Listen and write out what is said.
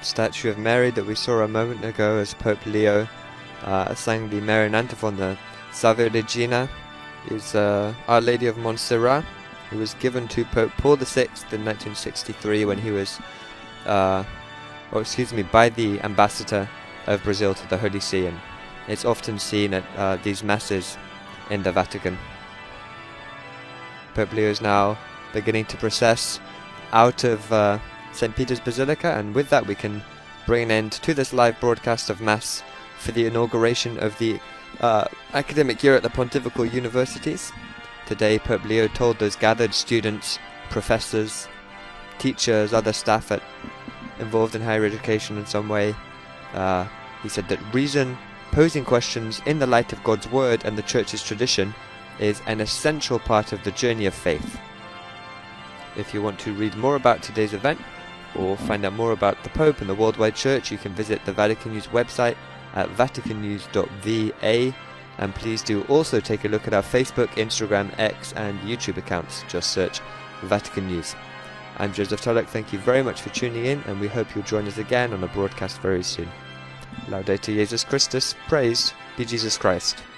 statue of Mary that we saw a moment ago as Pope Leo sang the Marian antiphon, the Salve Regina, is Our Lady of Montserrat, who was given to Pope Paul VI in 1963 when he was, by the ambassador of Brazil to the Holy See, and it's often seen at these masses in the Vatican. Pope Leo is now beginning to process out of St. Peter's Basilica, and with that we can bring an end to this live broadcast of Mass for the inauguration of the academic year at the Pontifical Universities. Today Pope Leo told those gathered students, professors, teachers, other staff involved in higher education in some way, he said that reason, posing questions in the light of God's Word and the Church's tradition, is an essential part of the journey of faith. If you want to read more about today's event, or find out more about the Pope and the Worldwide Church, you can visit the Vatican News website at vaticannews.va, and please do also take a look at our Facebook, Instagram, X and YouTube accounts. Just search Vatican News. I'm Joseph Tulloch, thank you very much for tuning in, and we hope you'll join us again on a broadcast very soon. Laudetur Jesus Christus, praised be Jesus Christ.